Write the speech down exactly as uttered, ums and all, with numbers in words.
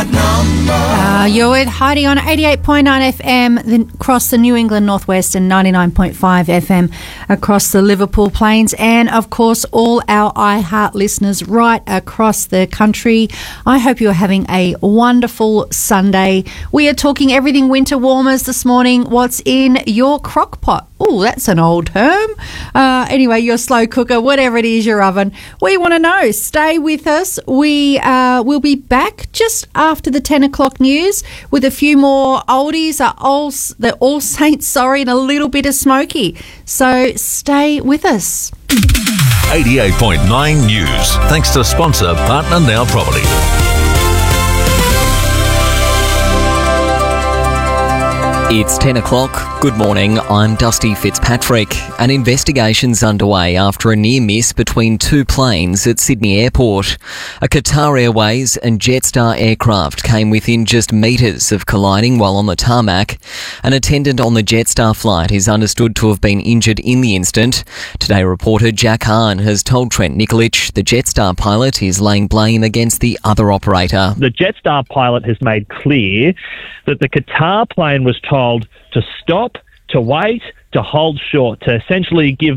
that number. Uh, you're with Heidi on eighty-eight point nine F M the, across the New England Northwest and ninety-nine point five F M across the Liverpool Plains, and of course all our iHeart listeners right across the country. I hope you're having a wonderful Sunday. We are talking everything winter warmers this morning. What's in your crock pot? Oh, that's an old term. Uh, anyway, your slow cooker, whatever it is, your oven. We want to know. Stay with us. We uh, will be back just after the ten o'clock news with a few more oldies, uh, all, the All Saints, sorry, and a little bit of Smokey. So stay with us. eighty-eight point nine News. Thanks to sponsor Partner Now Property. It's ten o'clock. Good morning. I'm Dusty Fitzpatrick. An investigation's underway after a near miss between two planes at Sydney Airport. A Qatar Airways and Jetstar aircraft came within just metres of colliding while on the tarmac. An attendant on the Jetstar flight is understood to have been injured in the incident. Today, reporter Jack Hahn has told Trent Nikolic the Jetstar pilot is laying blame against the other operator. The Jetstar pilot has made clear that the Qatar plane was told to stop, to wait, to hold short, to essentially give